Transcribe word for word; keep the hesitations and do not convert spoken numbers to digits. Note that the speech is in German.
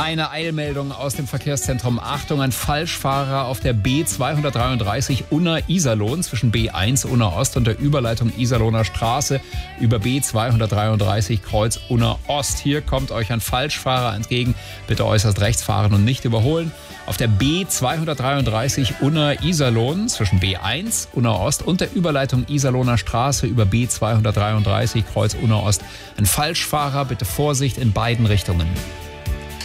Eine Eilmeldung aus dem Verkehrszentrum. Achtung, ein Falschfahrer auf der B zweihundertdreiunddreißig Unna-Iserlohn zwischen B eins Unna-Ost und der Überleitung Iserlohner Straße über B zweihundertdreiunddreißig Kreuz Unna-Ost. Hier kommt euch ein Falschfahrer entgegen. Bitte äußerst rechts fahren und nicht überholen. Auf der B zweihundertdreiunddreißig Unna-Iserlohn zwischen B eins Unna-Ost und der Überleitung Iserlohner Straße über B zweihundertdreiunddreißig Kreuz Unna-Ost ein Falschfahrer. Bitte Vorsicht in beiden Richtungen.